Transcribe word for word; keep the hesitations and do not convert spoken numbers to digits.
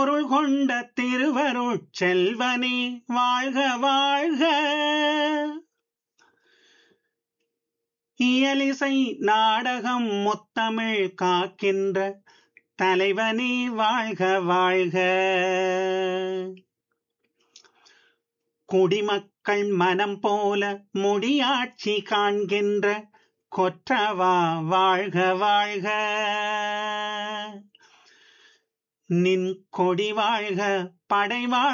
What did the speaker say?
பொருள் கொண்ட திருவருட் செல்வனே வாழ்க வாழ்க. இயலிசை நாடகம் முத்தமிழ் காக்கின்ற தலைவனே வாழ்க வாழ்க. குடிமக்கள் மனம் போல முடியாட்சி காண்கின்ற கொற்றவா வாழ்க வாழ்க. நின் கொடி வாழ்க, படை வாழ்க.